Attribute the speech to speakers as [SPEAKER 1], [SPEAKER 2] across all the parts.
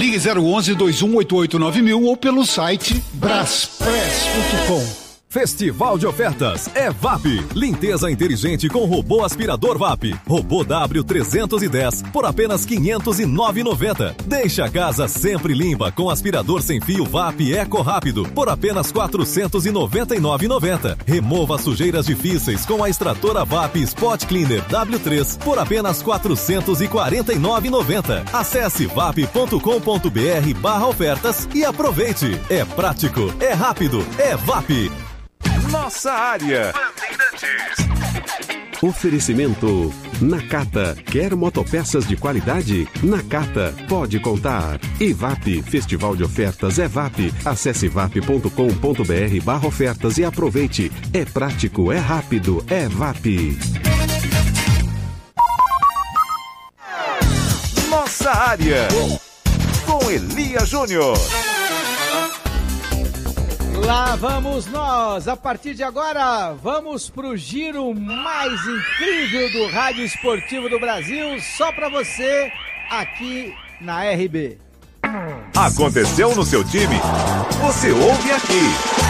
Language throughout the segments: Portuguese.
[SPEAKER 1] Ligue 011-2188-9000 ou pelo site braspress.com.
[SPEAKER 2] Festival de ofertas é VAP. Limpeza inteligente com robô aspirador VAP. Robô W310 por apenas R$ 509,90. Deixa a casa sempre limpa com aspirador sem fio VAP Eco Rápido por apenas R$ 499,90. Remova sujeiras difíceis com a extratora VAP Spot Cleaner W3 por apenas R$ 449,90. Acesse vap.com.br/ofertas e aproveite. É prático, é rápido, é VAP.
[SPEAKER 3] Nossa área.
[SPEAKER 4] Oferecimento Nakata. Quer motopeças de qualidade? Nakata pode contar. E VAP, Festival de Ofertas é VAP. Acesse vap.com.br/ofertas e aproveite. É prático, é rápido, é VAP.
[SPEAKER 3] Nossa área. Com Elia Júnior.
[SPEAKER 5] Lá vamos nós, a partir de agora, vamos pro giro mais incrível do rádio esportivo do Brasil, só pra você, aqui na RB.
[SPEAKER 3] Aconteceu no seu time? Você ouve aqui.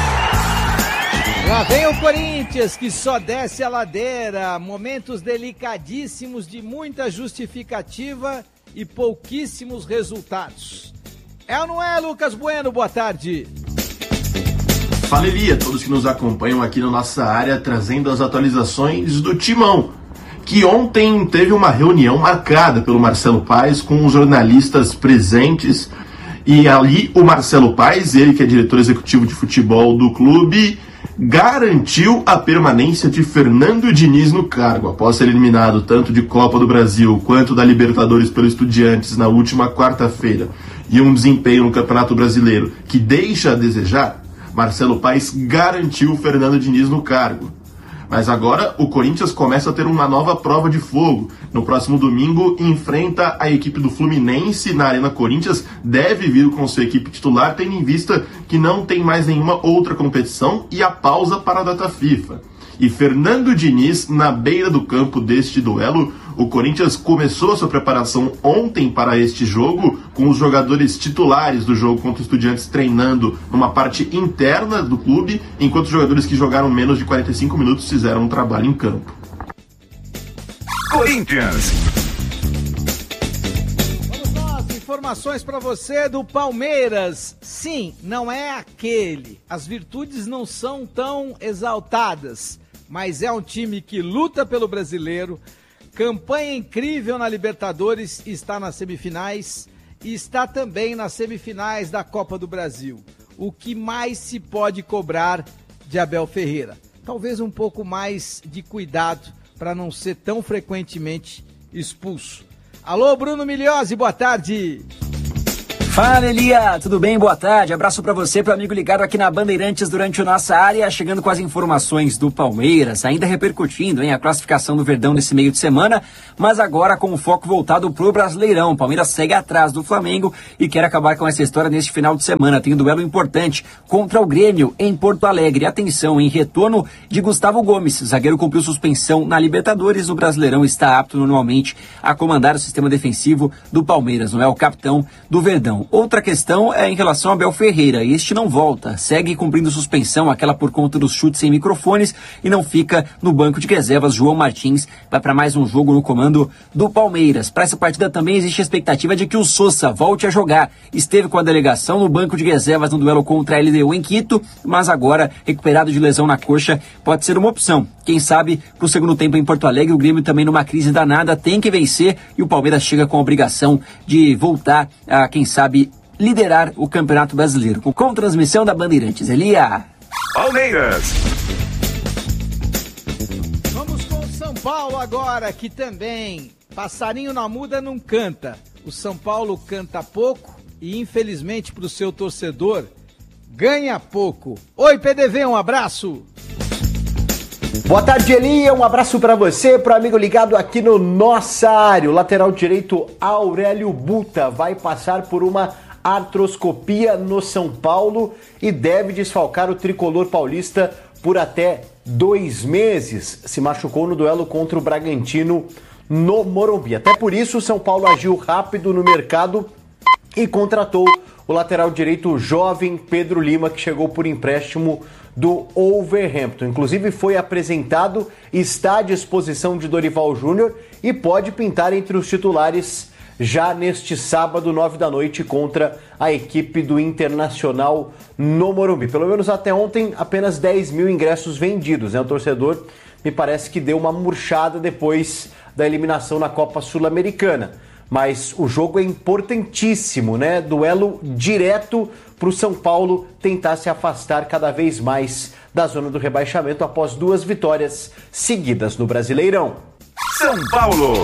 [SPEAKER 5] Lá vem o Corinthians, que só desce a ladeira, momentos delicadíssimos de muita justificativa e pouquíssimos resultados. É ou não é, Lucas Bueno? Boa tarde.
[SPEAKER 6] Fala, Elia, todos que nos acompanham aqui na nossa área, trazendo as atualizações do Timão, que ontem teve uma reunião marcada pelo Marcelo Paes com os jornalistas presentes, e ali o Marcelo Paes, ele que é diretor executivo de futebol do clube, garantiu a permanência de Fernando Diniz no cargo, após ser eliminado tanto de Copa do Brasil quanto da Libertadores pelo Estudiantes na última quarta-feira, e um desempenho no Campeonato Brasileiro que deixa a desejar. Marcelo Paes garantiu o Fernando Diniz no cargo. Mas agora o Corinthians começa a ter uma nova prova de fogo. No próximo domingo enfrenta a equipe do Fluminense na Arena Corinthians. Deve vir com sua equipe titular, tendo em vista que não tem mais nenhuma outra competição e a pausa para a data FIFA. E Fernando Diniz na beira do campo deste duelo. O Corinthians começou a sua preparação ontem para este jogo, com os jogadores titulares do jogo contra o Estudiantes treinando numa parte interna do clube, enquanto os jogadores que jogaram menos de 45 minutos fizeram um trabalho em campo.
[SPEAKER 3] Corinthians.
[SPEAKER 5] Vamos nós, informações para você do Palmeiras. Sim, não é aquele. As virtudes não são tão exaltadas, mas é um time que luta pelo brasileiro. Campanha incrível na Libertadores, está nas semifinais e está também nas semifinais da Copa do Brasil. O que mais se pode cobrar de Abel Ferreira? Talvez um pouco mais de cuidado para não ser tão frequentemente expulso. Alô, Bruno Migliozzi, boa tarde.
[SPEAKER 7] Fala, Elia, tudo bem? Boa tarde, abraço pra você, pro amigo ligado aqui na Bandeirantes durante o Nossa Área, chegando com as informações do Palmeiras, ainda repercutindo, a classificação do Verdão nesse meio de semana, mas agora com o foco voltado pro Brasileirão. O Palmeiras segue atrás do Flamengo e quer acabar com essa história neste final de semana. Tem um duelo importante contra o Grêmio em Porto Alegre. Atenção, em retorno de Gustavo Gomes, zagueiro cumpriu suspensão na Libertadores, no Brasileirão está apto normalmente a comandar o sistema defensivo do Palmeiras, não é o capitão do Verdão. Outra questão é em relação a Abel Ferreira. Este não volta, segue cumprindo suspensão, aquela por conta dos chutes sem microfones, e não fica no banco de reservas. João Martins vai para mais um jogo no comando do Palmeiras. Para essa partida também existe a expectativa de que o Sosa volte a jogar. Esteve com a delegação no banco de reservas no duelo contra a LDU em Quito, mas agora, recuperado de lesão na coxa, pode ser uma opção. Quem sabe, para o segundo tempo em Porto Alegre, o Grêmio também numa crise danada, tem que vencer, e o Palmeiras chega com a obrigação de voltar a, quem sabe, liderar o Campeonato Brasileiro. Com transmissão da Bandeirantes. Elia.
[SPEAKER 3] Palmeiras.
[SPEAKER 5] Vamos com o São Paulo agora, que também passarinho na muda não canta. O São Paulo canta pouco e, infelizmente, para o seu torcedor, ganha pouco. Oi, PDV, um abraço.
[SPEAKER 8] Boa tarde, Elia, um abraço para você, pro amigo ligado aqui no Nossa Área. O lateral direito Aurélio Buta vai passar por uma artroscopia no São Paulo e deve desfalcar o tricolor paulista por até 2 meses. Se machucou no duelo contra o Bragantino no Morumbi. Até por isso, o São Paulo agiu rápido no mercado e contratou o lateral direito jovem Pedro Lima, que chegou por empréstimo do Wolverhampton. Inclusive foi apresentado, está à disposição de Dorival Júnior e pode pintar entre os titulares já neste sábado, 21h, contra a equipe do Internacional no Morumbi. Pelo menos até ontem, apenas 10 mil ingressos vendidos, né? O torcedor me parece que deu uma murchada depois da eliminação na Copa Sul-Americana. Mas o jogo é importantíssimo, né? Duelo direto para o São Paulo tentar se afastar cada vez mais da zona do rebaixamento após 2 vitórias seguidas no Brasileirão.
[SPEAKER 3] São Paulo.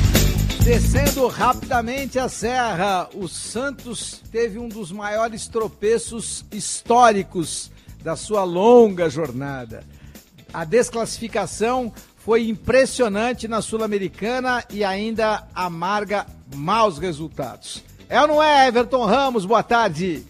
[SPEAKER 5] Descendo rapidamente a serra, o Santos teve um dos maiores tropeços históricos da sua longa jornada. A desclassificação foi impressionante na Sul-Americana e ainda amarga maus resultados. É ou não é, Everton Ramos? Boa tarde.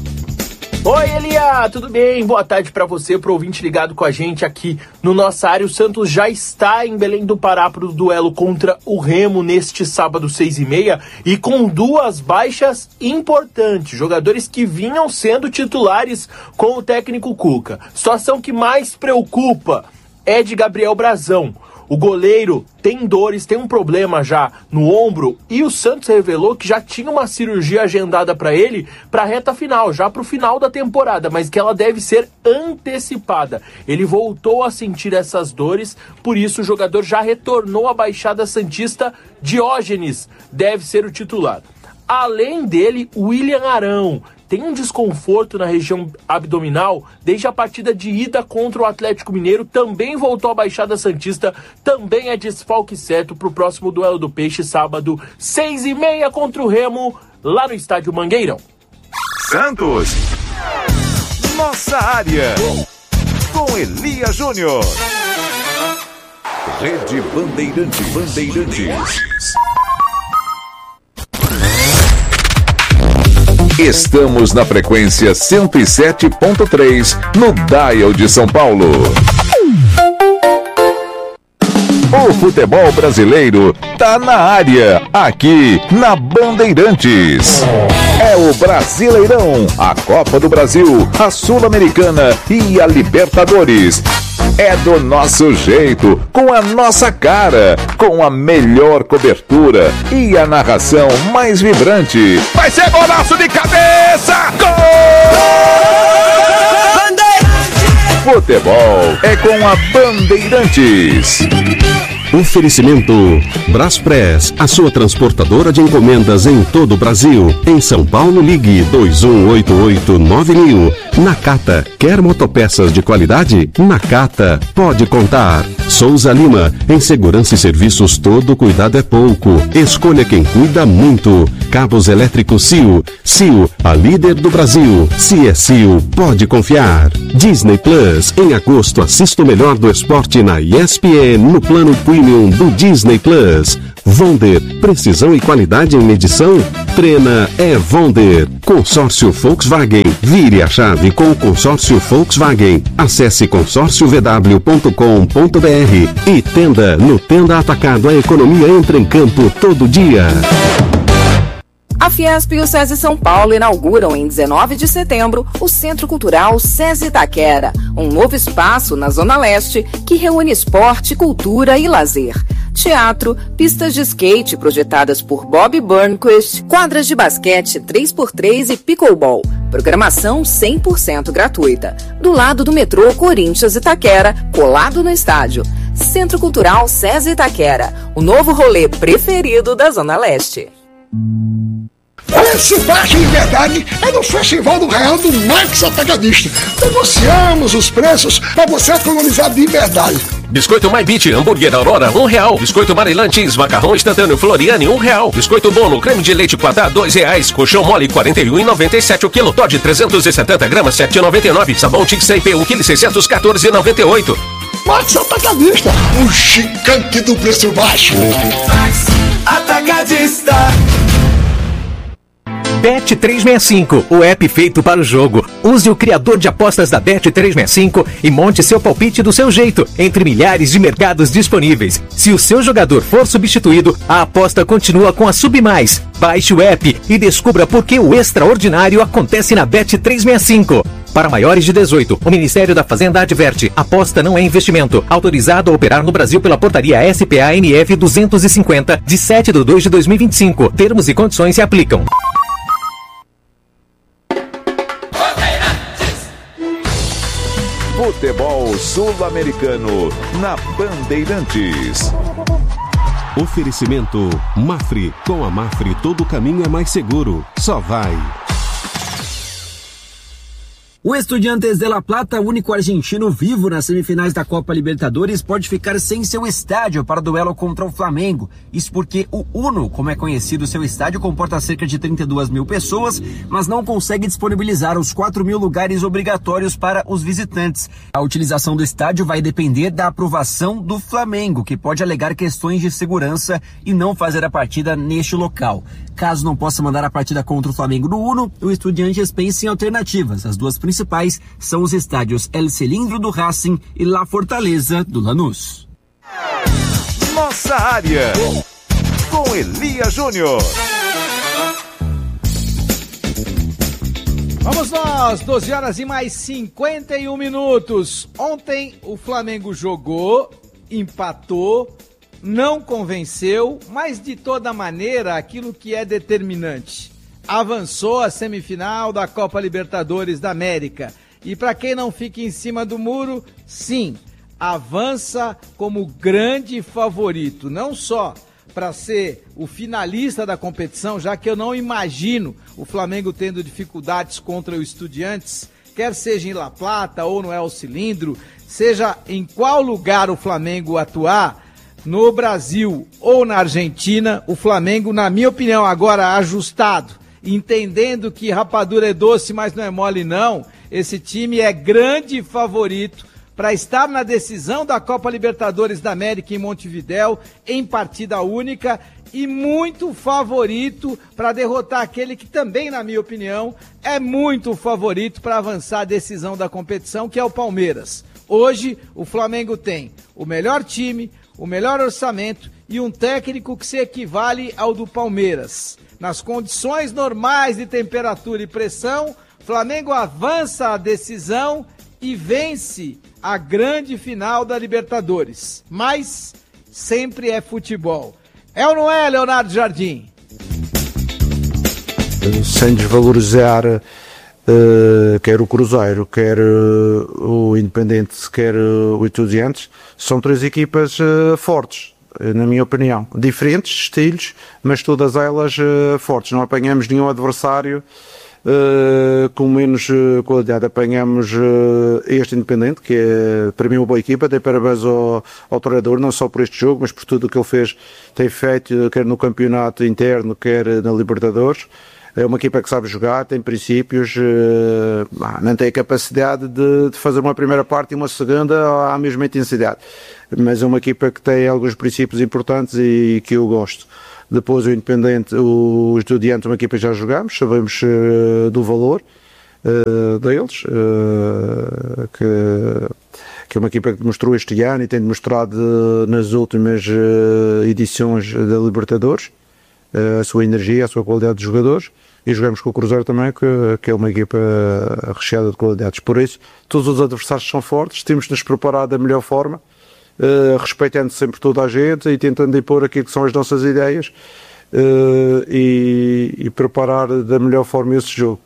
[SPEAKER 9] Oi, Elia, tudo bem? Boa tarde para você, pro ouvinte ligado com a gente aqui no Nossa Área. O Santos já está em Belém do Pará para o duelo contra o Remo neste sábado, 6h30, e com 2 baixas importantes, jogadores que vinham sendo titulares com o técnico Cuca. Situação que mais preocupa é de Gabriel Brazão. O goleiro tem dores, tem um problema já no ombro, e o Santos revelou que já tinha uma cirurgia agendada para ele para a reta final, já para o final da temporada, mas que ela deve ser antecipada. Ele voltou a sentir essas dores, por isso o jogador já retornou à Baixada Santista. Diógenes deve ser o titular. Além dele, William Arão tem um desconforto na região abdominal desde a partida de ida contra o Atlético Mineiro, também voltou à Baixada Santista, também é desfalque certo para o próximo duelo do Peixe, sábado, 6h30 contra o Remo, lá no estádio Mangueirão.
[SPEAKER 3] Santos. Nossa Área. Com Elia Júnior. Rede Bandeirantes. Estamos na frequência 107.3 no Dial de São Paulo. O futebol brasileiro tá na área, aqui na Bandeirantes. É o Brasileirão, a Copa do Brasil, a Sul-Americana e a Libertadores. É do nosso jeito, com a nossa cara, com a melhor cobertura e a narração mais vibrante. Vai ser golaço de cabeça! Gol! Futebol é com a Bandeirantes.
[SPEAKER 4] Oferecimento Braspress, a sua transportadora de encomendas em todo o Brasil. Em São Paulo, ligue 2188-9000. Nakata, quer motopeças de qualidade? Nakata, pode contar. Souza Lima, em segurança e serviços todo cuidado é pouco. Escolha quem cuida muito. Cabos elétricos Sil. Sil, a líder do Brasil. Se é Sil, pode confiar. Disney Plus, em agosto assista o melhor do esporte na ESPN no plano Premium do Disney Plus. Vonder, precisão e qualidade em medição? Trena é Vonder. Consórcio Volkswagen, vire a chave com o consórcio Volkswagen. Acesse consórciovw.com.br e Tenda, no Tenda Atacado, a economia entra em campo todo dia.
[SPEAKER 10] A Fiesp e o SESI São Paulo inauguram em 19 de setembro o Centro Cultural SESI Itaquera, um novo espaço na Zona Leste que reúne esporte, cultura e lazer. Teatro, pistas de skate projetadas por Bob Burnquist, quadras de basquete 3x3 e pickleball. Programação 100% gratuita. Do lado do metrô Corinthians Itaquera, colado no estádio. Centro Cultural SESI Itaquera, o novo rolê preferido da Zona Leste.
[SPEAKER 11] Preço baixo de verdade é no Festival do Real do Max Atacadista. Negociamos os preços para você economizar de verdade.
[SPEAKER 12] Biscoito My Beat, hambúrguer Aurora, R$1. Biscoito Maryland Cheese, macarrão instantâneo Floriane, R$1. Biscoito Bono, creme de leite Quatá, R$2. Colchão mole, R$41,97 o quilo. Todd 370 gramas, R$7,99. Sabão Tixei P, 1 kg, R$614,98.
[SPEAKER 11] Max Atacadista, o gigante do preço baixo.
[SPEAKER 13] Max Atacadista. Bet365, o app feito para o jogo. Use o criador de apostas da Bet365 e monte seu palpite do seu jeito, entre milhares de mercados disponíveis. Se o seu jogador for substituído, a aposta continua com a Submais. Baixe o app e descubra por que o extraordinário acontece na Bet365. Para maiores de 18, o Ministério da Fazenda adverte: aposta não é investimento. Autorizado a operar no Brasil pela portaria SPA-NF 250, de 7/2/2025. Termos e condições se aplicam.
[SPEAKER 3] Futebol Sul-Americano na Bandeirantes.
[SPEAKER 4] Oferecimento Mafre. Com a Mafre todo caminho é mais seguro. Só vai.
[SPEAKER 7] O Estudiantes de La Plata, único argentino vivo nas semifinais da Copa Libertadores, pode ficar sem seu estádio para o duelo contra o Flamengo. Isso porque o Uno, como é conhecido, seu estádio comporta cerca de 32 mil pessoas, mas não consegue disponibilizar os 4 mil lugares obrigatórios para os visitantes. A utilização do estádio vai depender da aprovação do Flamengo, que pode alegar questões de segurança e não fazer a partida neste local. Caso não possa mandar a partida contra o Flamengo no Uno, o Estudiantes pensa em alternativas. As duas principais são os estádios El Cilindro do Racing e La Fortaleza do Lanús.
[SPEAKER 3] Nossa área, com Elias Júnior.
[SPEAKER 5] Vamos nós, 12 horas e mais 51 minutos. Ontem o Flamengo jogou, empatou, não convenceu, mas de toda maneira aquilo que é determinante: avançou a semifinal da Copa Libertadores da América. E para quem não fica em cima do muro, sim, avança como grande favorito, não só para ser o finalista da competição, já que eu não imagino o Flamengo tendo dificuldades contra o Estudiantes, quer seja em La Plata ou no El Cilindro, seja em qual lugar o Flamengo atuar, no Brasil ou na Argentina, o Flamengo, na minha opinião, agora ajustado, entendendo que rapadura é doce, mas não é mole não, esse time é grande favorito para estar na decisão da Copa Libertadores da América em Montevidéu, em partida única, e muito favorito para derrotar aquele que também, na minha opinião, é muito favorito para avançar a decisão da competição, que é o Palmeiras. Hoje, o Flamengo tem o melhor time, o melhor orçamento e um técnico que se equivale ao do Palmeiras. Nas condições normais de temperatura e pressão, Flamengo avança a decisão e vence a grande final da Libertadores. Mas sempre é futebol. É ou não é, Leonardo Jardim?
[SPEAKER 14] Sem desvalorizar quer o Cruzeiro, quer o Independente, quer o Estudiantes, são três equipas fortes, na minha opinião. Diferentes estilos, mas todas elas fortes. Não apanhamos nenhum adversário com menos qualidade. Apanhamos este Independente, que é para mim uma boa equipa. Dei parabéns ao treinador, não só por este jogo, mas por tudo o que ele fez, tem feito, quer no campeonato interno, quer na Libertadores. É uma equipa que sabe jogar, tem princípios, não tem a capacidade de fazer uma primeira parte e uma segunda à mesma intensidade. Mas é uma equipa que tem alguns princípios importantes e que eu gosto. Depois o Independente, o Estudiantes, uma equipa que já jogamos, sabemos do valor deles, que é uma equipa que demonstrou este ano e tem demonstrado nas últimas edições da Libertadores a sua energia, a sua qualidade de jogadores, e jogamos com o Cruzeiro também, que é uma equipa recheada de qualidades. Por isso, todos os adversários são fortes, temos de nos preparar da melhor forma, respeitando sempre toda a gente e tentando impor aquilo que são as nossas ideias e preparar da melhor forma esse jogo.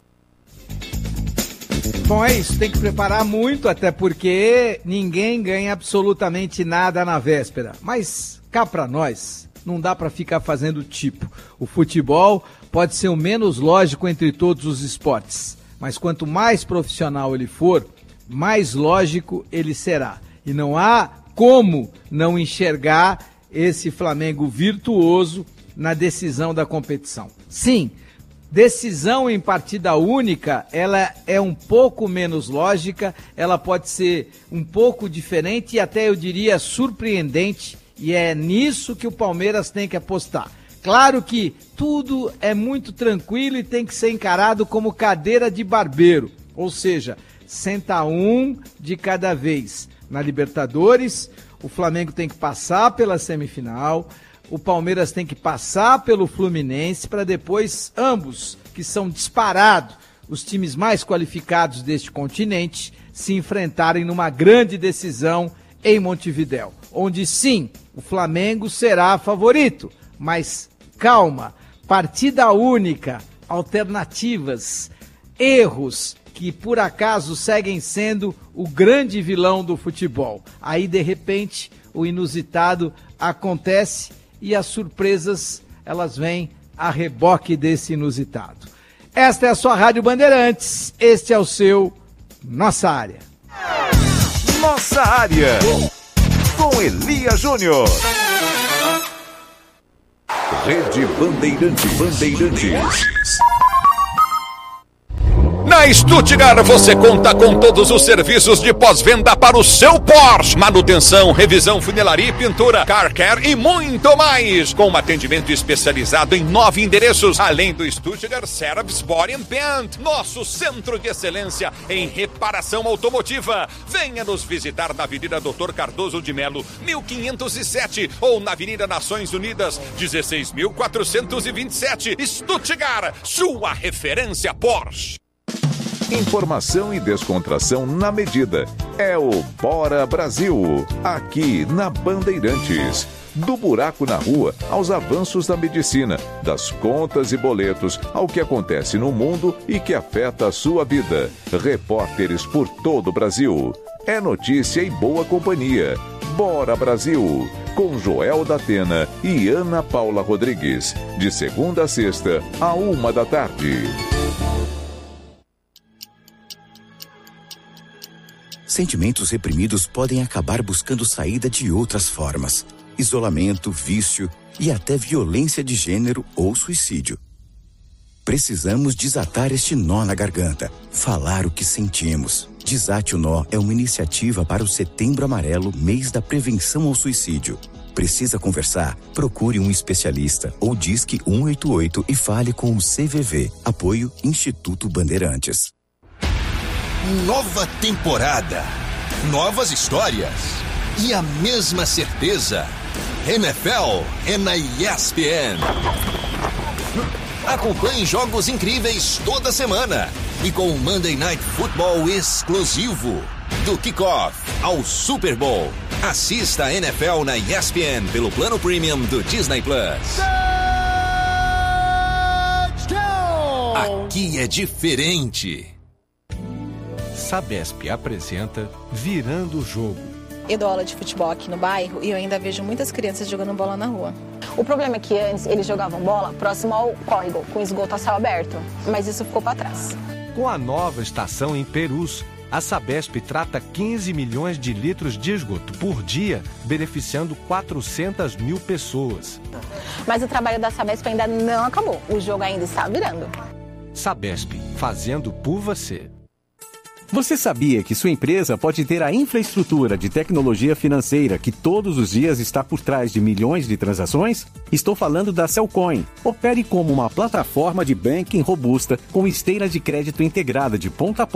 [SPEAKER 5] Bom, é isso, tem que preparar muito, até porque ninguém ganha absolutamente nada na véspera. Mas cá pra nós, não dá pra ficar fazendo tipo. O futebol pode ser o menos lógico entre todos os esportes, mas quanto mais profissional ele for, mais lógico ele será. E não há como não enxergar esse Flamengo virtuoso na decisão da competição. Sim, decisão em partida única, ela é um pouco menos lógica, ela pode ser um pouco diferente e até eu diria surpreendente, e é nisso que o Palmeiras tem que apostar. Claro que tudo é muito tranquilo e tem que ser encarado como cadeira de barbeiro, ou seja, senta um de cada vez. Na Libertadores, o Flamengo tem que passar pela semifinal, o Palmeiras tem que passar pelo Fluminense para depois ambos, que são disparados os times mais qualificados deste continente, se enfrentarem numa grande decisão em Montevidéu, onde sim, o Flamengo será favorito, mas calma, partida única, alternativas, erros que por acaso seguem sendo o grande vilão do futebol. Aí de repente o inusitado acontece e as surpresas elas vêm a reboque desse inusitado. Esta é a sua Rádio Bandeirantes, este é o seu Nossa Área.
[SPEAKER 3] Nossa Área, com Elias Júnior. Rede Bandeirantes.
[SPEAKER 2] Na Stuttgart você conta com todos os serviços de pós-venda para o seu Porsche. Manutenção, revisão, funilaria e pintura, car care e muito mais. Com um atendimento especializado em 9 endereços, além do Stuttgart Service Body and Paint, nosso centro de excelência em reparação automotiva. Venha nos visitar na Avenida Dr. Cardoso de Melo, 1507 ou na Avenida Nações Unidas, 16.427. Stuttgart, sua referência Porsche.
[SPEAKER 3] Informação e descontração na medida. É o Bora Brasil, aqui na Bandeirantes. Do buraco na rua aos avanços da medicina, das contas e boletos ao que acontece no mundo e que afeta a sua vida. Repórteres por todo o Brasil. É notícia e boa companhia. Bora Brasil, com Joel Datena e Ana Paula Rodrigues. De segunda a sexta, à 13h.
[SPEAKER 15] Sentimentos reprimidos podem acabar buscando saída de outras formas. Isolamento, vício e até violência de gênero ou suicídio. Precisamos desatar este nó na garganta, falar o que sentimos. Desate o Nó é uma iniciativa para o Setembro Amarelo, mês da prevenção ao suicídio. Precisa conversar? Procure um especialista ou disque 188 e fale com o CVV. Apoio Instituto Bandeirantes.
[SPEAKER 16] Nova temporada, novas histórias e a mesma certeza. NFL é na ESPN. Acompanhe jogos incríveis toda semana e com o Monday Night Football exclusivo. Do kickoff ao Super Bowl. Assista a NFL na ESPN pelo plano premium do Disney Plus. Aqui é diferente.
[SPEAKER 17] Sabesp apresenta Virando o Jogo.
[SPEAKER 18] Eu dou aula de futebol aqui no bairro e eu ainda vejo muitas crianças jogando bola na rua.
[SPEAKER 19] O problema é que antes eles jogavam bola próximo ao córrego, com esgoto a céu aberto, mas isso ficou para trás.
[SPEAKER 17] Com a nova estação em Perus, a Sabesp trata 15 milhões de litros de esgoto por dia, beneficiando 400 mil pessoas.
[SPEAKER 19] Mas o trabalho da Sabesp ainda não acabou, o jogo ainda está virando.
[SPEAKER 17] Sabesp, fazendo por você.
[SPEAKER 20] Você sabia que sua empresa pode ter a infraestrutura de tecnologia financeira que todos os dias está por trás de milhões de transações? Estou falando da Cellcoin. Opere como uma plataforma de banking robusta com esteira de crédito integrada de ponta a ponta